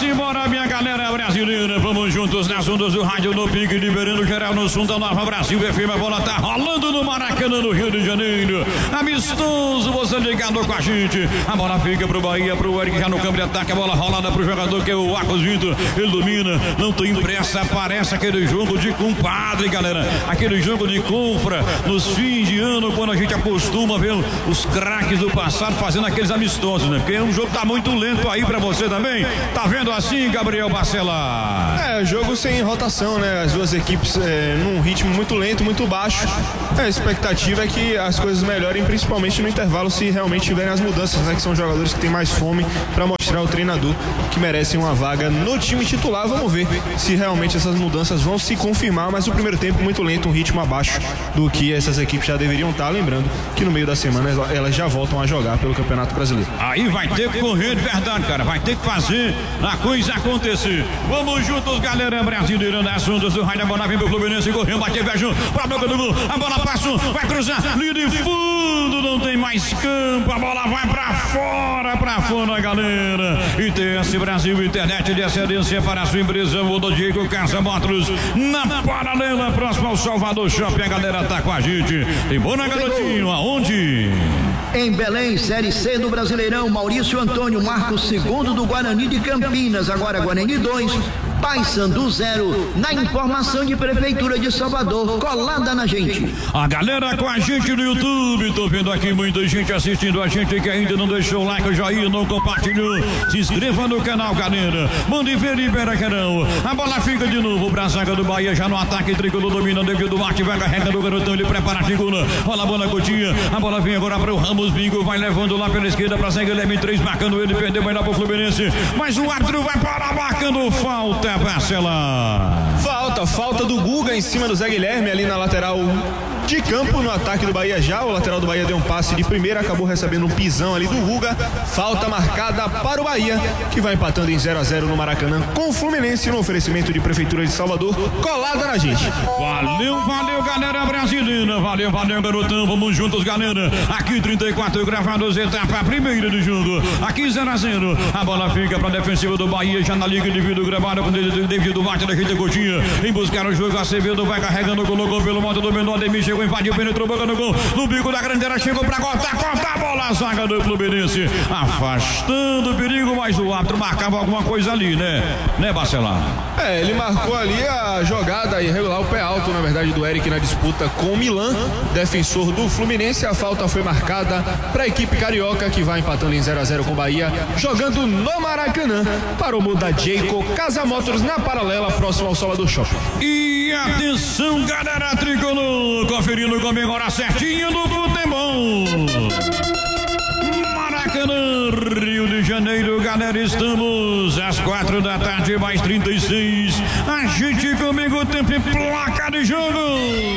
simbora, minha galera brasileira. Vamos juntos nas ondas do rádio no pique, liberando geral no som da Nova Brasil FM. A bola tá rolando no Maracanã, no Rio de Janeiro. Amistoso, você ligado com a gente. A bola fica pro Bahia, pro Eric já no campo de ataque. A bola rolada pro jogador que é o Marcos Vitor. Ele domina, não tem pressa. Parece aquele jogo de compadre, galera. Aquele jogo de confra nos fins de ano, quando a gente acostuma ver os craques do passado fazendo aqueles amistosos, né? Porque um jogo tá muito lento aí pra você também. Tá vendo assim, Gabriel Barcelar? Jogo sem rotação, né? As duas equipes num ritmo muito lento, muito baixo. A expectativa é que as coisas melhorem, principalmente no intervalo, se realmente tiverem as mudanças, né? Que são jogadores que têm mais fome para mostrar ao treinador que merecem uma vaga no time titular. Vamos ver se realmente essas mudanças vão se confirmar, mas o primeiro tempo muito lento, um ritmo abaixo do que essas equipes já deveriam estar. Lembrando que no meio da semana elas já voltam a jogar pelo Campeonato Brasileiro. Aí vai ter que correr de verdade, cara. Vai ter que fazer a coisa acontecer. Vamos juntos, galera brasileira, nas ondas do rádio. A bola vem pro Fluminense, correu, bateu, viajou pra boca do gol. A bola passou, vai cruzar, linha de fundo, não tem mais campo. A bola vai pra fora, galera. ITS Brasil, internet de excelência para a sua empresa. O do Diego Casa Motors, na paralela, próximo ao Salvador Shopping. A galera tá com a gente. Tem Bona, garotinho, aonde? Em Belém, Série C do Brasileirão, Maurício Antônio Marcos, segundo do Guarani de Campinas, agora Guarani 2, Paysandu 0, na informação de Prefeitura de Salvador, colada na gente. A galera com a gente no YouTube, tô vendo aqui muita gente assistindo a gente que ainda não deixou o like, o joinha, não compartilhou. Se inscreva no canal, galera. Mande ver, libera, carão. A bola fica de novo pra zaga do Bahia, já no ataque, tricolor domina, devido do Arte, vai carregando o garotão, ele prepara a segunda, rola a bola, Coutinho, a bola vem agora pro Ramos Bingo, vai levando lá pela esquerda pra zaga, Guilherme 3, marcando ele, perdeu, vai lá pro Fluminense, mas o árbitro vai parar, marcando falta. Barcelar. Falta do Guga em cima do Zé Guilherme ali na lateral de campo, no ataque do Bahia já. O lateral do Bahia deu um passe de primeira, acabou recebendo um pisão ali do Guga. Falta marcada para o Bahia, que vai empatando em 0-0 no Maracanã com o Fluminense, no oferecimento de Prefeitura de Salvador, colada na gente. Valeu, galera brasileira. Valeu, garotão. Vamos juntos, galera. Aqui 34 gravados, etapa primeira do jogo. Aqui 0-0. A bola fica para a defensiva do Bahia, já na liga de vídeo gravado com o devido bate da gente Coutinho. Em buscar o jogo, Acevedo vai carregando, colocou pelo modo do menor, Demi chegou, invadiu, penetrou, boca no gol, no bico da grandeira, chegou pra cortar a bola, a zaga do Fluminense, afastando o perigo, mas o árbitro marcava alguma coisa ali, né, Barcelar? Ele marcou ali a jogada irregular, o pé alto, na verdade, do Eric na disputa com o Milan, defensor do Fluminense. A falta foi marcada para a equipe carioca, que vai empatando em 0-0 com o Bahia, jogando no Maracanã, para o mundo da Diego Casa Motors, na paralela, próximo ao Salvador Shopping. E atenção, galera tricolor, conferindo comigo agora certinho do futebol. Maracanã, Rio de Janeiro, galera, estamos às 4 da tarde, mais 36. A gente comigo, tempo e placa de jogo.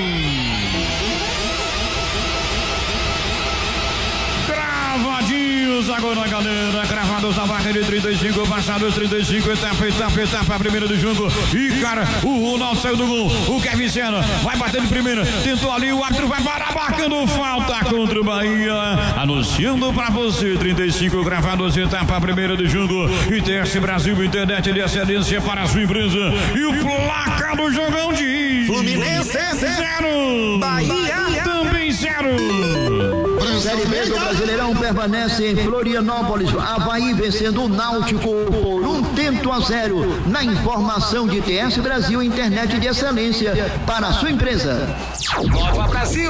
Gravadinhos agora, galera, gravados na barra de 35, passados 35, etapa, primeira do jogo. E, cara, o Ronaldo saiu do gol, o Kevin Senna vai bater de primeira, tentou ali, o árbitro vai parar, marcando falta contra o Bahia, anunciando pra você, 35 gravados, etapa primeira do jogo. ITS Brasil, internet de excelência para a sua empresa. E o placa do jogão de Fluminense 0, Bahia também 0. Série B do Brasileirão permanece em Florianópolis, Avaí vencendo o Náutico por 1-0 na informação de TS Brasil, internet de excelência para a sua empresa. Nova Brasil!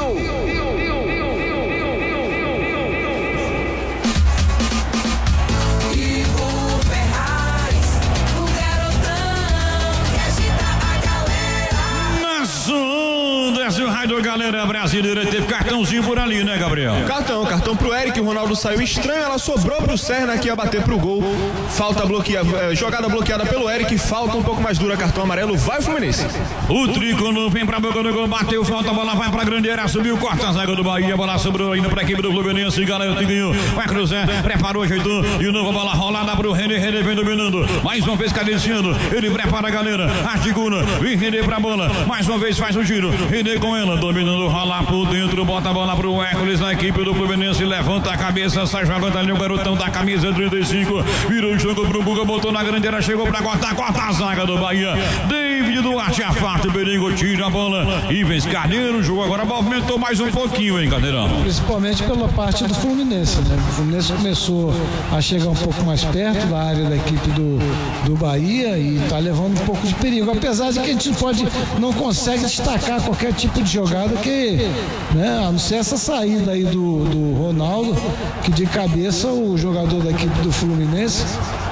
O rádio, galera brasileira, teve cartãozinho por ali, né, Gabriel? Cartão pro Eric. O Ronaldo saiu estranho, ela sobrou pro Serna, que ia bater pro gol. Falta bloqueada, jogada bloqueada pelo Eric, falta um pouco mais dura, cartão amarelo, vai o Fluminense. O tricolor vem pra boca do gol, bateu, falta, a bola vai pra grande área, subiu, corta a zaga do Bahia, a bola sobrou ainda pra equipe do Fluminense, galera, que ganhou, vai cruzar, preparou, ajeitou, de novo a bola rolada pro René vem dominando, mais uma vez cadenciando, ele prepara a galera, articula, vem René pra bola, mais uma vez faz o giro, René com ela, dominando, rola por dentro, bota a bola pro Hércules, na equipe do Fluminense, levanta a cabeça, sai jogando ali o garotão da camisa 35, virou o jogo pro Guga, botou na grande área, chegou pra corta a zaga do Bahia. David Duarte afasta o Beringo, tira a bola. Ivens Carneiro, o jogo agora movimentou mais um pouquinho, hein, Cadeirão? Principalmente pela parte do Fluminense, né? O Fluminense começou a chegar um pouco mais perto da área da equipe do Bahia e tá levando um pouco de perigo. Apesar de que a gente não consegue destacar qualquer tipo de jogada que, né? A não ser essa saída aí do Ronaldo, que de cabeça o jogador da equipe do Fluminense,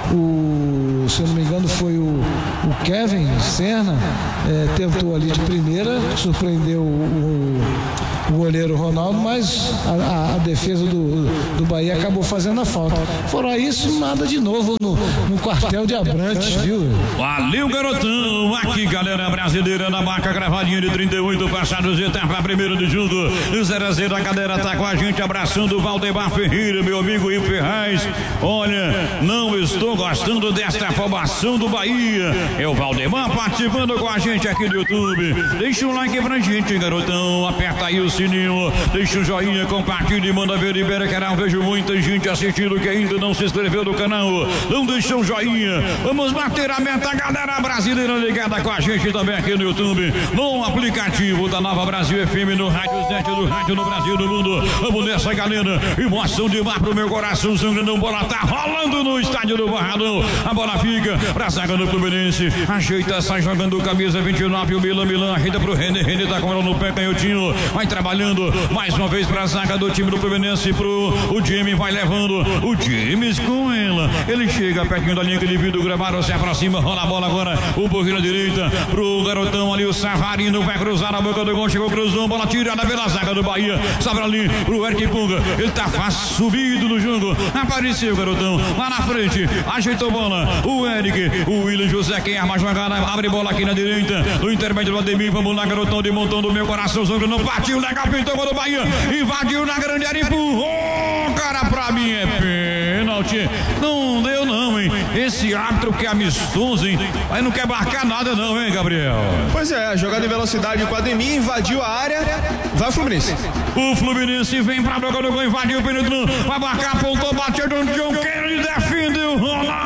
se eu não me engano foi o Kevin Serna, tentou ali de primeira, surpreendeu o goleiro Ronaldo, mas a defesa do Bahia acabou fazendo a falta. Fora isso, nada de novo no quartel de Abrantes, viu? Valeu, garotão! Aqui, galera brasileira, na marca gravadinha de 38 passados de etapa, primeiro de jogo, 0-0, a galera tá com a gente, abraçando o Valdemar Ferreira, meu amigo Ivo Ferraz. Olha, não estou gostando desta afobação do Bahia. É o Valdemar participando com a gente aqui no YouTube. Deixa um like pra gente, garotão, aperta aí o sininho, deixa o joinha, compartilha e manda ver, libera canal. Vejo muita gente assistindo que ainda não se inscreveu no canal, não deixa um joinha. Vamos bater a meta, galera brasileira ligada com a gente também aqui no YouTube, no aplicativo da Nova Brasil FM, no Rádio Net, do Rádio no Brasil, no mundo. Vamos nessa, galera, emoção de mar pro meu coração, sangrando, bola tá rolando no estádio do Barradão, a bola fica pra zaga do Fluminense, ajeita, sai jogando camisa 29, o Milan, ajeita pro René tá com ela no pé, canhotinho, vai trabalhando mais uma vez pra zaga do time do Fluminense, o Jimmy vai levando, o James com ela, ele chega pertinho da linha que divide o gramado, se aproxima, rola a bola agora, o pouquinho na direita, pro garotão ali, o Savarino vai cruzar na boca do gol, chegou, cruzou, bola tirada pela zaga do Bahia, sobra ali pro Eric Punga, ele tá fácil, subido no jogo, apareceu o garotão, lá na frente, ajeitou a bola, o Eric, o William José, quem arma a jogada, abre bola aqui na direita, no intermédio do Ademir, vamos lá, garotão de montão do meu coração, não partiu, legal, pintou o do Bahia, invadiu na grande área, empurrou, cara, pra mim é pênalti, não deu não, hein, esse árbitro que é amistoso, hein, aí não quer marcar nada não, hein, Gabriel? Pois é, jogada em velocidade com o Ademir, invadiu a área, vai o Fluminense. O Fluminense vem pra boca do gol, invadiu, penetrou, vai marcar, apontou, bateu no John Kennedy, defendeu,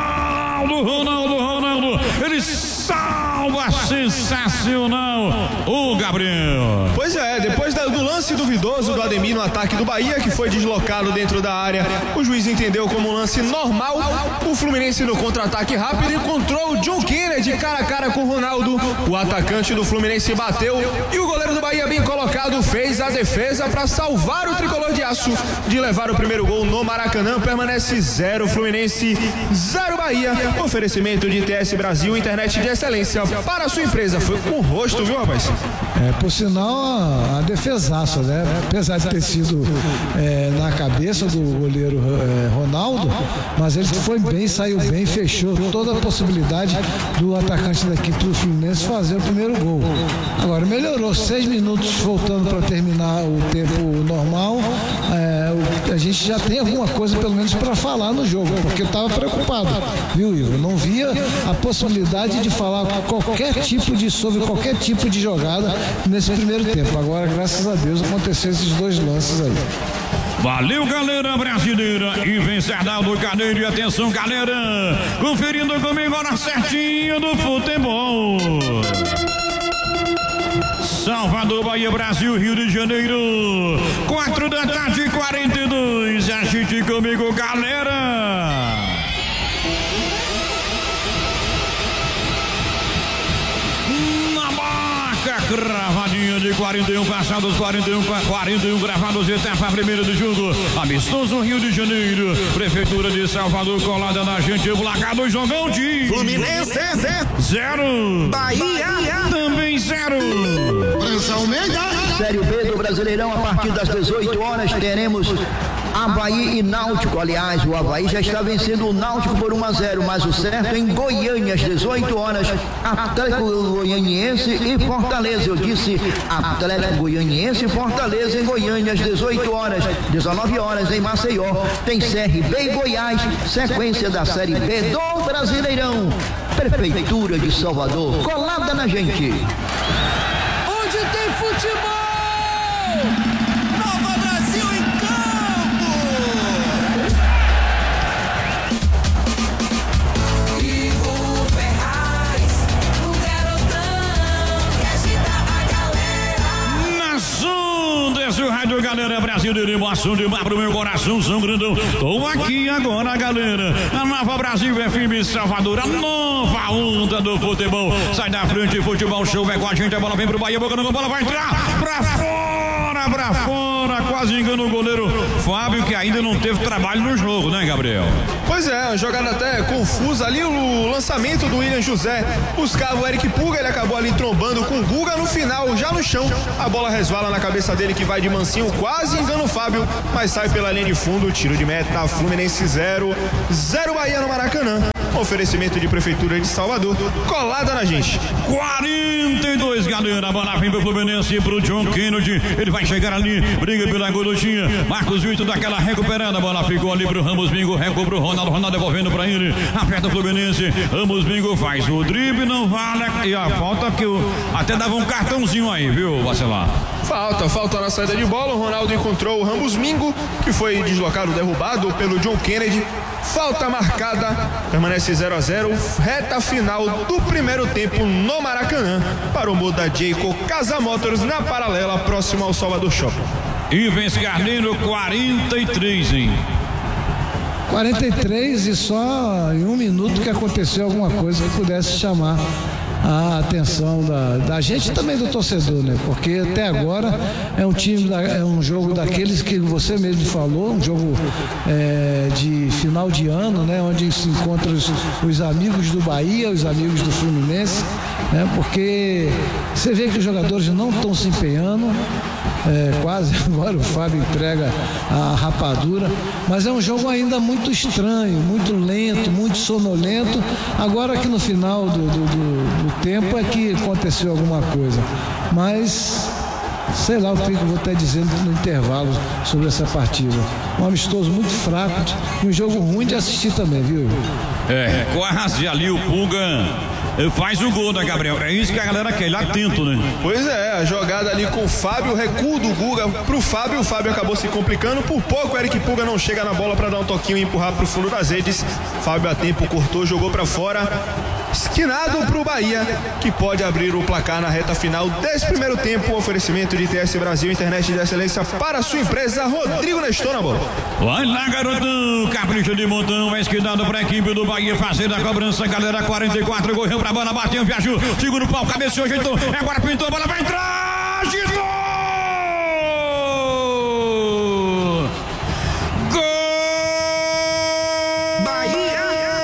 Ronaldo, ele salva, sensacional, o Gabriel. Pois é, depois do lance duvidoso do Ademir no ataque do Bahia, que foi deslocado dentro da área, o juiz entendeu como um lance normal, o Fluminense no contra-ataque rápido encontrou o John Kennedy cara a cara com o Ronaldo, o atacante do Fluminense bateu e o goleiro do Bahia, bem colocado, fez a defesa para salvar o tricolor de aço de levar o primeiro gol no Maracanã. Permanece 0 Fluminense, 0 Bahia. Oferecimento de TS Brasil, internet de excelência para a sua empresa. Foi com o rosto, viu, rapaz? Por sinal, a defesaça, né? Apesar de ter sido na cabeça do goleiro Ronaldo, mas ele foi bem, saiu bem, fechou toda a possibilidade do atacante da equipe do Fluminense fazer o primeiro gol. Agora melhorou, 6 minutos voltando para terminar o tempo normal. A gente já tem alguma coisa pelo menos para falar no jogo, porque eu estava preocupado, viu, Igor? Não via a possibilidade de falar sobre qualquer tipo de jogada nesse primeiro tempo. Agora, graças a Deus, aconteceu esses dois lances aí. Valeu, galera brasileira, e vem Serdaldo Carneiro, e atenção, galera, conferindo comigo agora certinho do futebol. Salvador, Bahia, Brasil, Rio de Janeiro, 4h42, assiste comigo, galera. Na marca, cravadinha de 41, passados 41 gravados, etapa primeira do jogo, amistoso Rio de Janeiro, Prefeitura de Salvador, colada na gente, placado, jogão de Fluminense 0, Bahia também 0. Série B do Brasileirão, a partir das 18 horas teremos Avaí e Náutico. Aliás, o Avaí já está vencendo o Náutico por 1-0, mas o certo em Goiânia, às 18 horas, Atlético Goianiense e Fortaleza. Eu disse Atlético Goianiense e Fortaleza em Goiânia, às 18 horas, 19 horas em Maceió. Tem CRB e Goiás, sequência da Série B do Brasileirão. Prefeitura de Salvador, colada na gente. Onde tem futebol, galera brasileira, emoção de mar pro meu coração, São Grandão. Tô aqui agora, galera. A Nova Brasil FM Salvador, a nova onda do futebol. Sai da frente, futebol show, vai com a gente, a bola vem pro Bahia, boca no bola vai entrar pra fora, quase engana o goleiro Fábio, que ainda não teve trabalho no jogo, né, Gabriel? Pois é, uma jogada até confusa ali, o lançamento do William José buscava o Eric Puga, ele acabou ali trombando com o Guga no final, já no chão, a bola resvala na cabeça dele que vai de mansinho, quase engana o Fábio, mas sai pela linha de fundo, tiro de meta, Fluminense 0 Bahia no Maracanã. Oferecimento de Prefeitura de Salvador, colada na gente. 42, galera, a bola vem pro Fluminense, pro John Kennedy, ele vai chegar ali, briga pela gorduchinha, Marcos Vitor daquela recuperada, a bola ficou ali pro Ramos Bingo, recua pro Ronaldo devolvendo pra ele, aperta o Fluminense, Ramos Bingo faz o drible, não vale, e a falta que até dava um cartãozinho aí, viu, Bacelar? Falta na saída de bola, o Ronaldo encontrou o Ramos Mingo, que foi deslocado, derrubado pelo John Kennedy, falta marcada, permanece 0-0, reta final do primeiro tempo no Maracanã, para o Moda Jayco Casa Motors, na paralela, próximo ao Salvador Shopping. Ivens Carneiro, 43, hein? 43 e só em 1 minuto que aconteceu alguma coisa que pudesse chamar a atenção da gente e também do torcedor, né? Porque até agora é um time, é um jogo daqueles que você mesmo falou, um jogo de final de ano, né? Onde se encontram os amigos do Bahia, os amigos do Fluminense, né? Porque você vê que os jogadores não estão se empenhando. Quase agora o Fábio entrega a rapadura, mas é um jogo ainda muito estranho, muito lento, muito sonolento. Agora que no final do tempo é que aconteceu alguma coisa, mas sei lá o que eu vou estar dizendo no intervalo sobre essa partida. Um amistoso muito fraco e um jogo ruim de assistir também, viu? Quase ali o Puga faz o gol, né, Gabriel? É isso que a galera quer, ele atento, né? Pois é, a jogada ali com o Fábio, o recuo do Guga pro Fábio, o Fábio acabou se complicando, por pouco o Eric Puga não chega na bola para dar um toquinho e empurrar pro fundo das redes. Fábio a tempo cortou, jogou para fora, esquinado pro Bahia, que pode abrir o placar na reta final desse primeiro tempo. Oferecimento de TS Brasil, internet de excelência para a sua empresa. Rodrigo Nestor na bola. Vai lá, garotão, capricha de montão, é esquinado pra equipe do Bahia fazer a cobrança, galera, 44, correu pra bola, bateu, viajou, segura o pau, cabeceou, ajeitou, agora pintou, a bola vai entrar, agitou! Gol! Bahia!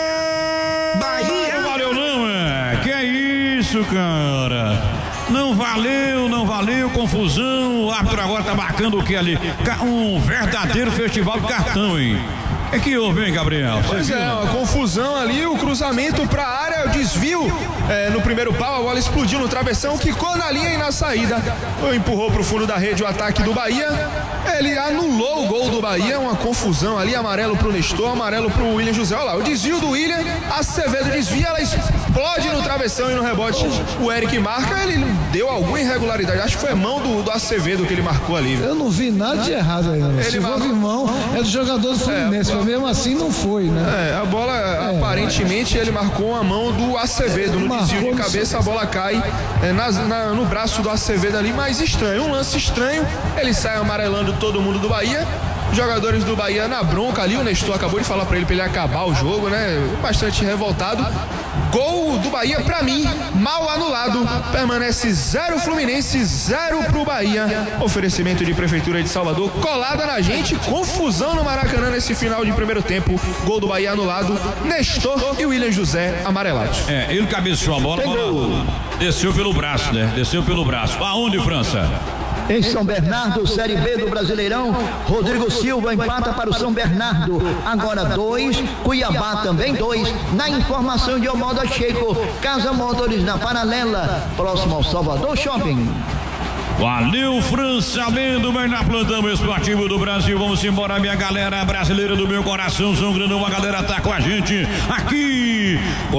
Não valeu não, que é isso, cara? Não valeu, confusão, o árbitro agora tá marcando o que ali? Um verdadeiro festival de cartão, hein? É que houve, hein, Gabriel? Pois é, uma confusão ali, o cruzamento pra área, o desvio no primeiro pau, a bola explodiu no travessão, quicou na linha e na saída, empurrou pro fundo da rede o ataque do Bahia, ele anulou o gol do Bahia, uma confusão ali, amarelo pro Nestor, amarelo pro William José, olha lá, o desvio do William, Acevedo desvia, ela explode no travessão e no rebote, o Eric marca, ele deu alguma irregularidade, acho que foi a mão do Acevedo que ele marcou ali. Eu não vi nada de errado aí, né? Se houve mão, é do jogador do Fluminense, mas mesmo assim não foi, né? A bola, aparentemente, ele marcou a mão do Acevedo, no desvio de cabeça, a bola cai no braço do Acevedo ali, mas estranho, um lance estranho, ele sai amarelando todo mundo do Bahia, jogadores do Bahia na bronca ali, o Nestor acabou de falar pra ele acabar o jogo, né? Bastante revoltado. Gol do Bahia, pra mim, mal anulado. Permanece 0 Fluminense, 0 pro Bahia. Oferecimento de Prefeitura de Salvador, colada na gente. Confusão no Maracanã nesse final de primeiro tempo. Gol do Bahia anulado. Nestor e William José amarelados. Ele cabeceou a bola desceu pelo braço, né? Desceu pelo braço. Aonde, França? Em São Bernardo, Série B do Brasileirão, Rodrigo Silva empata para o São Bernardo. Agora 2, Cuiabá também 2. Na informação de Omoda Checo, Casa Motors na paralela, próximo ao Salvador Shopping. Valeu, França, Lendo, mas na plantão esportivo do Brasil. Vamos embora, minha galera brasileira do meu coração. São Grandão, a galera tá com a gente aqui aqui.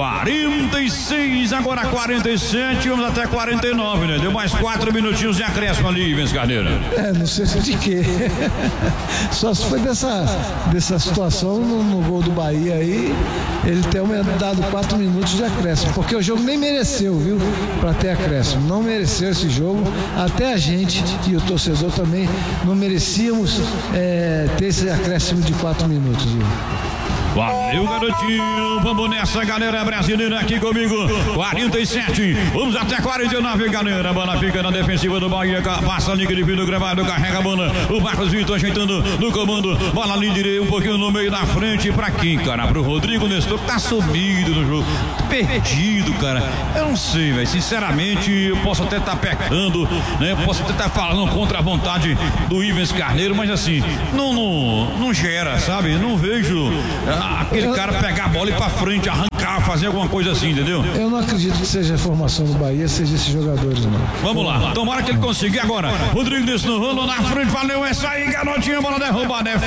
46, agora 47, vamos até 49, né? Deu mais 4 minutinhos de acréscimo ali, Ivens Carneiro. Não sei se de quê. Só se foi dessa situação no gol do Bahia aí, ele ter aumentado 4 minutos de acréscimo, porque o jogo nem mereceu, viu? Pra ter acréscimo. Não mereceu esse jogo, até a gente e o torcedor também não merecíamos ter esse acréscimo de 4 minutos, viu? Valeu, garotinho. Vamos nessa, galera brasileira aqui comigo. 47. Vamos até 49, galera. A bola fica na defensiva do Bahia. Passa a linha de fim do gramado. Carrega a bola. O Marcos Vitor ajeitando no comando. Bola ali direita, um pouquinho no meio da frente. Pra quem, cara? Pro Rodrigo Nestor, que tá sumido no jogo. Perdido, cara. Eu não sei, velho. Sinceramente, eu posso até estar pecando, né? Eu posso até estar falando contra a vontade do Ivens Carneiro, mas assim, não gera, sabe? Não vejo aquele cara pegar a bola e ir pra frente, arrancar, fazer alguma coisa assim, entendeu? Eu não acredito que seja a formação do Bahia, seja esses jogadores, não. Vamos lá, tomara que ele consiga agora. Rodrigo Nestor rolou na frente, valeu essa aí, garotinha, bola derrubada, é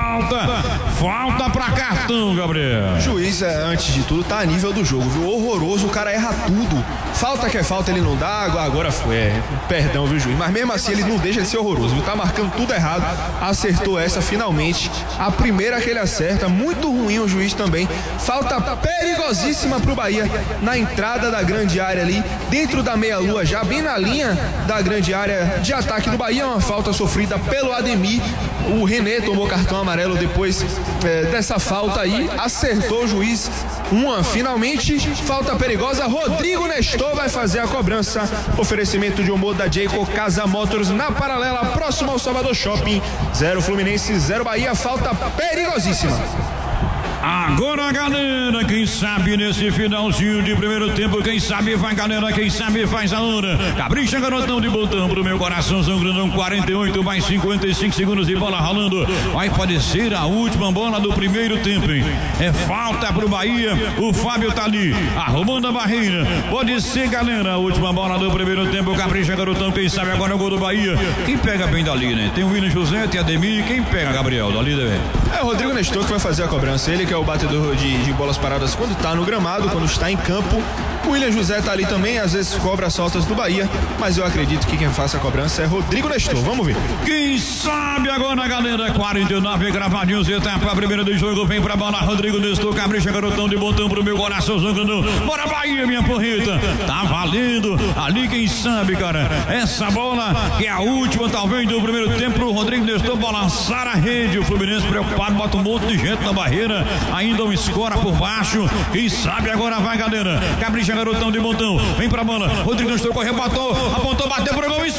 falta pra cartão, Gabriel. O juiz, antes de tudo, tá a nível do jogo, viu? Horroroso, o cara erra tudo. Falta que é falta, ele não dá, agora foi. Perdão, viu, juiz? Mas mesmo assim, ele não deixa ele ser horroroso, viu? Tá marcando tudo errado, acertou essa finalmente. A primeira que ele acerta, muito ruim o juiz também. Falta perigosíssima pro Bahia na entrada da grande área ali, dentro da meia-lua, já bem na linha da grande área de ataque do Bahia. Uma falta sofrida pelo Ademir. O René tomou cartão amarelo depois dessa falta aí, acertou o juiz. Finalmente, falta perigosa. Rodrigo Nestor vai fazer a cobrança. Oferecimento de humor da Jayco Casa Motors na paralela, próximo ao Salvador Shopping. 0 Fluminense, 0 Bahia, falta perigosíssima. Agora, galera, quem sabe nesse finalzinho de primeiro tempo, quem sabe vai, galera, quem sabe faz a hora. Capricha, garotão de botão pro meu coraçãozão grandão. 48 mais 55 segundos de bola rolando. Vai pode ser a última bola do primeiro tempo, hein? É falta pro Bahia. O Fábio tá ali, arrumando a barreira. Pode ser, galera, a última bola do primeiro tempo. Capricha, garotão, quem sabe agora é o gol do Bahia. Quem pega bem dali, né? Tem o William José, tem Ademir. Quem pega, Gabriel, dali, né? É o Rodrigo Nestor que vai fazer a cobrança. Ele que é o batedor de bolas paradas quando está no gramado, quando está em campo. O William José tá ali também, às vezes cobra as faltas do Bahia, mas eu acredito que quem faça a cobrança é Rodrigo Nestor. Vamos ver. Quem sabe agora, galera, 49 gravadinhos, etapa primeira do jogo, vem pra bola, Rodrigo Nestor, capricha, garotão de botão pro meu coração, zangando. Bora Bahia, minha porreta, tá valendo, ali quem sabe, cara, essa bola que é a última, talvez, do primeiro tempo, pro Rodrigo Nestor balançar a rede, o Fluminense preocupado, bota um monte de gente na barreira, ainda um escora por baixo, quem sabe agora vai, galera, capricha, garotão de botão, vem pra bola, Rodrigo Nestor correu, apontou, bateu pro gol,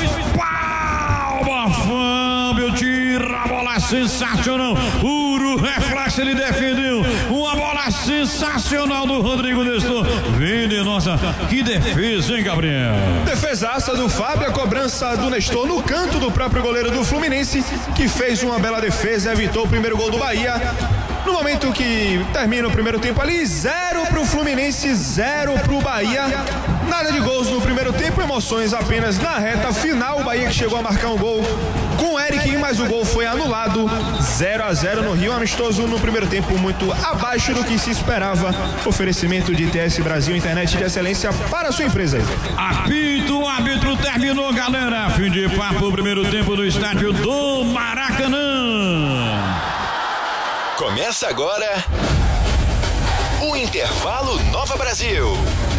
palma, Fábio, tira a bola, sensacional, puro reflexo, ele defendeu, uma bola sensacional do Rodrigo Nestor, vende, nossa, que defesa, hein, Gabriel? Defesaça do Fábio, a cobrança do Nestor no canto do próprio goleiro do Fluminense, que fez uma bela defesa, evitou o primeiro gol do Bahia. No momento que termina o primeiro tempo ali, 0 pro Fluminense, 0 pro Bahia. Nada de gols no primeiro tempo, emoções apenas na reta final. O Bahia que chegou a marcar um gol com o Eric, mas o gol foi anulado. 0-0 no Rio, amistoso no primeiro tempo, muito abaixo do que se esperava. Oferecimento de TS Brasil, internet de excelência para a sua empresa. Apito, o árbitro terminou, galera. Fim de papo, primeiro tempo do estádio do Maracanã. Começa agora o Intervalo Nova Brasil.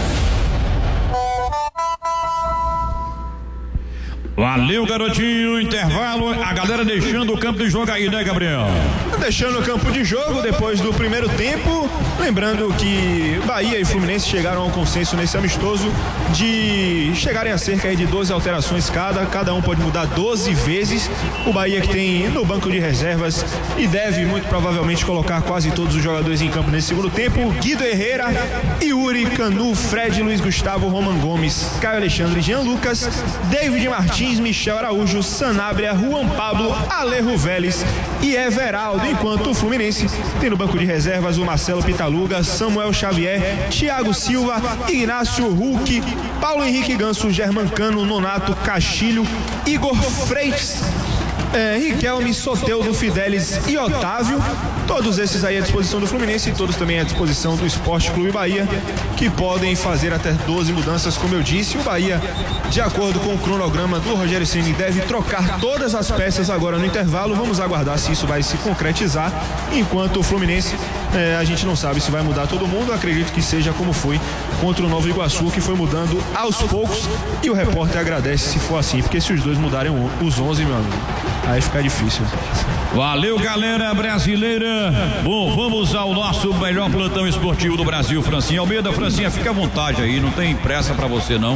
Valeu, garotinho, intervalo, a galera deixando o campo de jogo aí, né, Gabriel? Deixando o campo de jogo depois do primeiro tempo, lembrando que Bahia e Fluminense chegaram ao consenso nesse amistoso de chegarem a cerca de 12 alterações cada um pode mudar 12 vezes. O Bahia que tem no banco de reservas e deve muito provavelmente colocar quase todos os jogadores em campo nesse segundo tempo: Guido Herrera, Yuri, Canu, Fred, Luiz Gustavo, Roman Gomes, Caio Alexandre, Jean Lucas, David Martins, Michel Araújo, Sanabria, Juan Pablo, Alejo Vélez e Everaldo, enquanto o Fluminense tem no banco de reservas o Marcelo Pitaluga, Samuel Xavier, Thiago Silva, Ignácio Hulk, Paulo Henrique Ganso, Germancano, Nonato, Castilho, Igor Freitas, Riquelme, Soteldo, Fidelis e Otávio. Todos esses aí à disposição do Fluminense e todos também à disposição do Sport Clube Bahia, que podem fazer até 12 mudanças, como eu disse. O Bahia, de acordo com o cronograma do Rogério Ceni, deve trocar todas as peças agora no intervalo. Vamos aguardar se isso vai se concretizar. Enquanto o Fluminense, a gente não sabe se vai mudar todo mundo. Acredito que seja como foi contra o Nova Iguaçu, que foi mudando aos poucos, e o repórter agradece se for assim, porque se os dois mudarem os 11, meu amigo, aí fica difícil. Valeu, galera brasileira. Bom, vamos ao nosso melhor plantão esportivo do Brasil, Francinha Almeida. Francinha, fica à vontade aí, não tem pressa pra você não.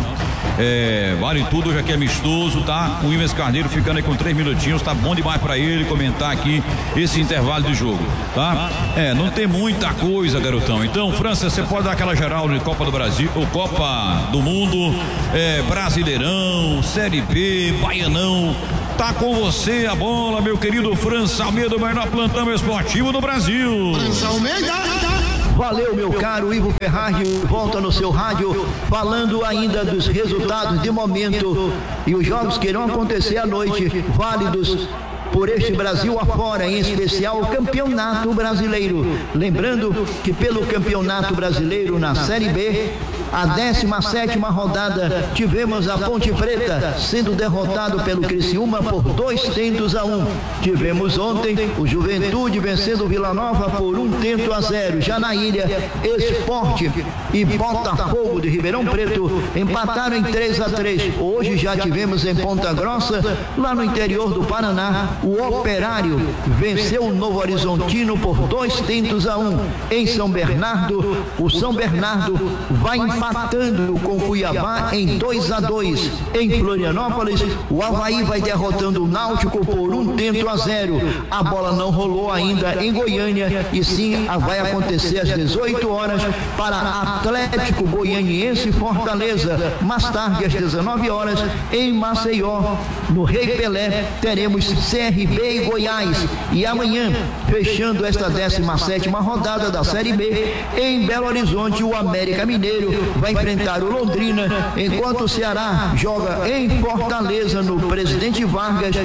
Vale tudo, já que é amistoso, tá? O Ives Carneiro ficando aí com 3 minutinhos, tá bom demais pra ele comentar aqui esse intervalo de jogo, tá? Não tem muita coisa, garotão. Então, França, você pode dar aquela geral de Copa do Brasil, ou Copa do Mundo, Brasileirão, Série B, Baianão. Tá com você a bola, meu querido França Almeida, o melhor plantão esportivo do Brasil. França Almeida. Valeu, meu caro Ivo Ferrari, volta no seu rádio, falando ainda dos resultados de momento e os jogos que irão acontecer à noite, válidos por este Brasil afora, em especial o Campeonato Brasileiro. Lembrando que pelo Campeonato Brasileiro na Série B, a 17ª rodada, tivemos a Ponte Preta sendo derrotado pelo Criciúma por 2-1. Tivemos ontem o Juventude vencendo o Vila Nova por 1-0. Já na ilha, Sport e Botafogo de Ribeirão Preto empataram em 3-3. Hoje já tivemos em Ponta Grossa, lá no interior do Paraná, o Operário venceu o Novo Horizontino por 2-1. Em São Bernardo, o São Bernardo vai empatando com o Cuiabá em 2-2. Em Florianópolis, o Avaí vai derrotando o Náutico por 1-0. A bola não rolou ainda em Goiânia e sim vai acontecer às 18 horas para Atlético Goianiense e Fortaleza. Mais tarde, às 19 horas, em Maceió, no Rei Pelé, teremos CRB e Goiás. E amanhã, fechando esta 17ª rodada da Série B, em Belo Horizonte, o América Mineiro vai enfrentar o Londrina, enquanto o Ceará joga em Fortaleza, no Presidente Vargas,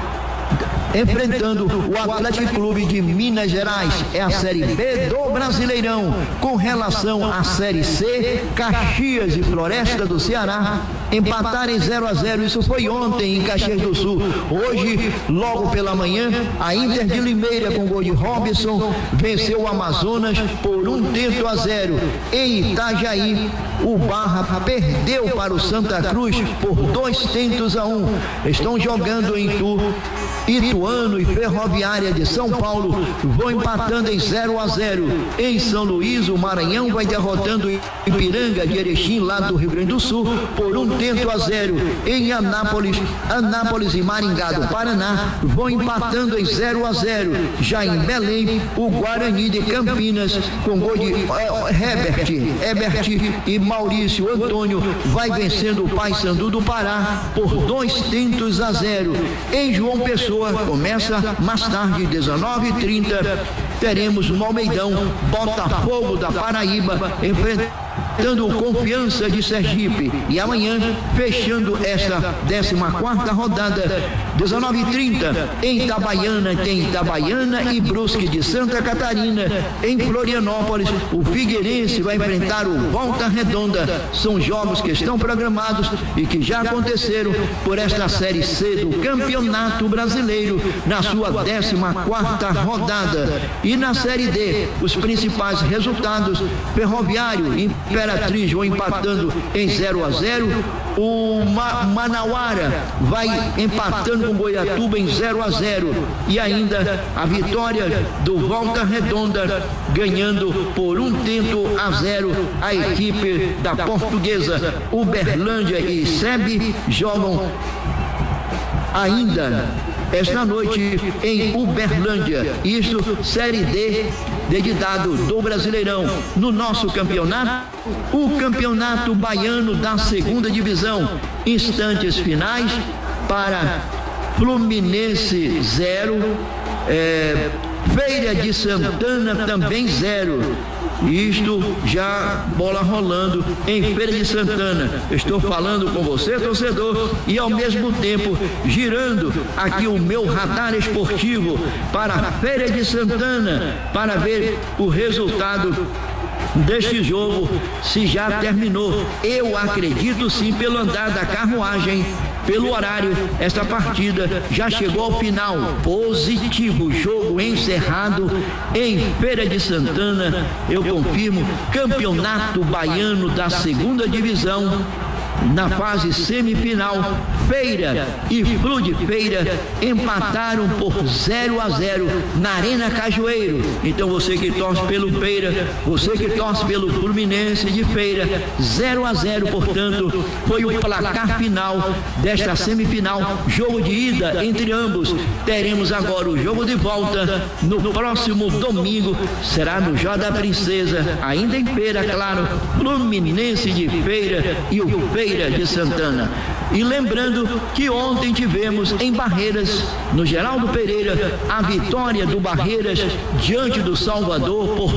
enfrentando o Atlético Clube de Minas Gerais. É a Série B do Brasileirão. Com relação à Série C, Caxias e Floresta do Ceará empataram em 0-0. Isso foi ontem em Caxias do Sul. Hoje, logo pela manhã, a Inter de Limeira, com gol de Robson, venceu o Amazonas por 1-0. Em Itajaí, o Barra perdeu para o Santa Cruz por 2-1. Estão jogando em Ituano e Ferroviária de São Paulo vão empatando em 0-0. Em São Luís, o Maranhão vai derrotando Ipiranga de Erechim, lá do Rio Grande do Sul, por 1-0. Em Anápolis e Maringá do Paraná vão empatando em 0-0. Já em Belém, o Guarani de Campinas, com gol de Herbert e Maurício Antônio, vai vencendo o Paysandu do Pará por 2-0. Em João Pessoa, começa mais tarde, 19h30, teremos no Almeidão, Botafogo da Paraíba, enfrentando o Confiança de Sergipe. E amanhã, fechando esta 14ª rodada, 19h30, em Itabaiana, tem Itabaiana e Brusque de Santa Catarina. Em Florianópolis, o Figueirense vai enfrentar o Volta Redonda. São jogos que estão programados e que já aconteceram por esta Série C do Campeonato Brasileiro, na sua 14ª rodada. E na Série D, os principais resultados: Ferroviário e Imperatriz vão empatando em 0-0. O Manauara vai empatando com Goiatuba em 0-0. E ainda a vitória do Volta Redonda, ganhando por 1-0 a equipe da Portuguesa. Uberlândia e SEB jogam ainda esta noite em Uberlândia. Isso, Série D, dedicado do Brasileirão. No nosso campeonato, o Campeonato Baiano da 2ª Divisão. Instantes finais para Fluminense 0, Feira de Santana também 0. Isto já bola rolando em Feira de Santana. Estou falando com você, torcedor, e ao mesmo tempo girando aqui o meu radar esportivo para a Feira de Santana para ver o resultado deste jogo, se já terminou. Eu acredito sim, pelo andar da carruagem, pelo horário, esta partida já chegou ao final. Positivo, jogo encerrado em Feira de Santana. Eu confirmo, Campeonato Baiano da segunda divisão. Na fase semifinal, Feira e Flu de Feira empataram por 0-0 na Arena Cajueiro. Então você que torce pelo Feira, você que torce pelo Fluminense de Feira, 0-0, portanto, foi o placar final desta semifinal. Jogo de ida entre ambos. Teremos agora o jogo de volta no próximo domingo. Será no Jó da Princesa, ainda em Feira, claro, Fluminense de Feira e o Feira de Santana. E lembrando que ontem tivemos em Barreiras, no Geraldo Pereira, a vitória do Barreiras diante do Salvador por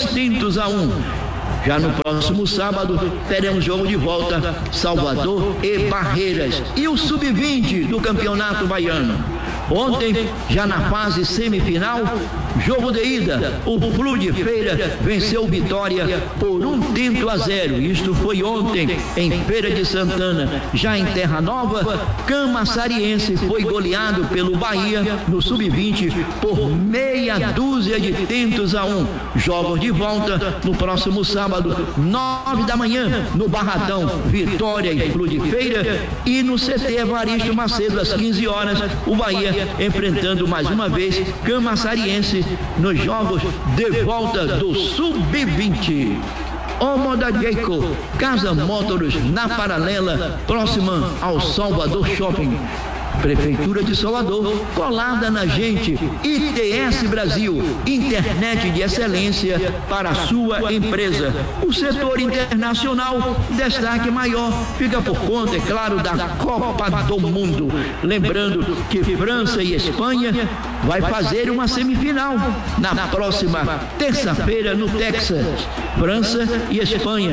2-1. Já no próximo sábado teremos jogo de volta, Salvador e Barreiras. E o Sub-20 do Campeonato Baiano. Ontem, já na fase semifinal, jogo de ida, o Flu de Feira venceu o Vitória por 1-0. Isto foi ontem em Feira de Santana. Já em Terra Nova, Camaçariense foi goleado pelo Bahia no Sub-20 por meia dúzia de tentos a 1. Jogos de volta no próximo sábado, 9 da manhã, no Barradão, Vitória e Flu de Feira. E no CT Evaristo Macedo, às 15 horas, o Bahia enfrentando mais uma vez Camaçariense nos jogos de volta do Sub-20. Omoda Geico, Casa Motors na Paralela, próxima ao Salvador Shopping. Prefeitura de Salvador, colada na gente. ITS Brasil, internet de excelência para a sua empresa. O setor internacional, destaque maior, fica por conta, é claro, da Copa do Mundo. Lembrando que França e Espanha vai fazer uma semifinal na próxima terça-feira no Texas. França e Espanha.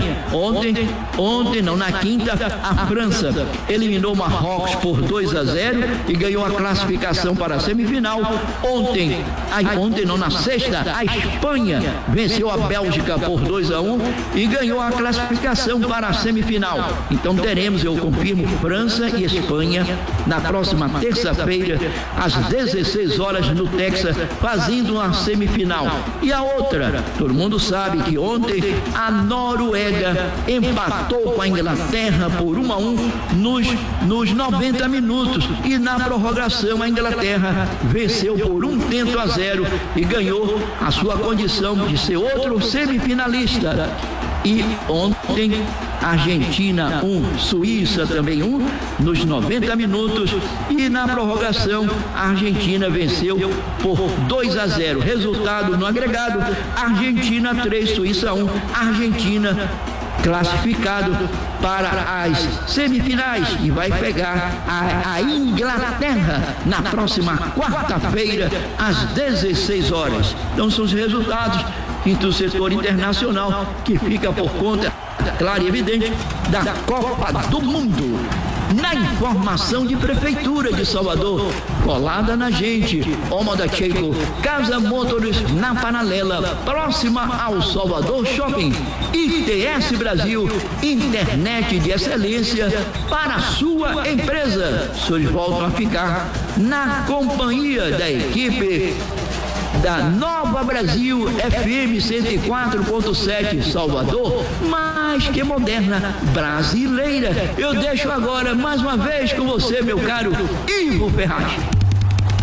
Ontem não, na quinta, a França eliminou Marrocos por 2-0 e ganhou a classificação para a semifinal. Na sexta, a Espanha venceu a Bélgica por 2-1 e ganhou a classificação para a semifinal. Então teremos, eu confirmo, França e Espanha na próxima terça-feira, às 16 horas no Texas, fazendo a semifinal. E a outra, todo mundo sabe que ontem a Noruega empatou com a Inglaterra por 1-1 nos 90 minutos. E na prorrogação a Inglaterra venceu por 1-0 e ganhou a sua condição de ser outro semifinalista. E ontem, Argentina 1, Suíça também 1, nos 90 minutos. E na prorrogação, a Argentina venceu por 2-0. Resultado no agregado, Argentina 3, Suíça 1. Argentina classificado para as semifinais e vai pegar a Inglaterra na próxima quarta-feira, às 16 horas. Então são os resultados do setor internacional que fica por conta, claro e evidente, da Copa do Mundo. Na informação de Prefeitura de Salvador, colada na gente, Omoda Geico, Casa Motors na Paralela, próxima ao Salvador Shopping. ITS Brasil, internet de excelência para a sua empresa. Vocês voltam a ficar na companhia da equipe da Nova Brasil FM 104.7 Salvador, mais que moderna, brasileira. Eu deixo agora mais uma vez com você, meu caro Ivo Ferraz.